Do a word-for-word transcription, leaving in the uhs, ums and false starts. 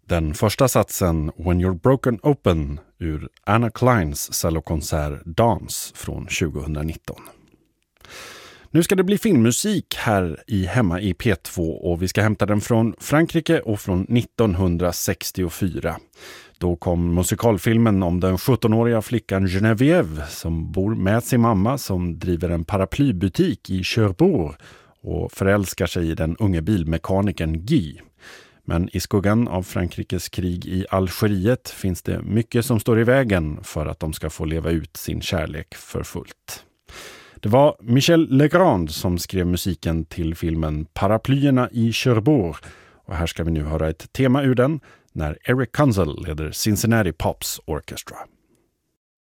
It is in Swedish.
Den första satsen When You're Broken Open ur Anna Kleins cellokonsert Dans från tjugonitton. Nu ska det bli filmmusik här i Hemma i P två och vi ska hämta den från Frankrike och från nittonhundrasextiofyra. Då kom musikalfilmen om den sjuttonåriga flickan Geneviève som bor med sin mamma som driver en paraplybutik i Cherbourg och förälskar sig i den unge bilmekanikern Guy. Men i skuggan av Frankrikes krig i Algeriet finns det mycket som står i vägen för att de ska få leva ut sin kärlek för fullt. Det var Michel Legrand som skrev musiken till filmen Paraplyerna i Cherbourg och här ska vi nu höra ett tema ur den när Eric Kunzel leder Cincinnati Pops Orchestra.